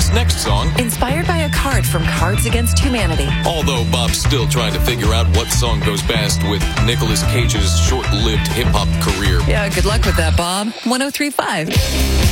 this next song. Inspired by a card from Cards Against Humanity. Although Bob's still trying to figure out what song goes best with Nicolas Cage's short-lived hip-hop career. Yeah, good luck with that, Bob. 103.5.